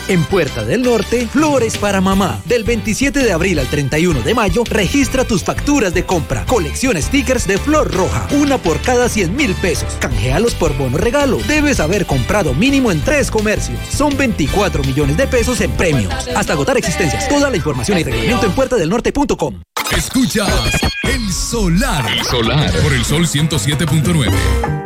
En Puerta del Norte, flores para mamá. Del 27 de abril al 31 de mayo, registra tus facturas de compra. Colecciona stickers de flor roja, una por cada 100.000 pesos. Canjealos por bono regalo. Debes haber comprado mínimo en 3 comercios. Son 24 millones de pesos en premios. Hasta agotar existencias. Toda la información y reglamento en puertadelnorte.com. Escuchas El Solar. El Solar. Por el Sol 107.9.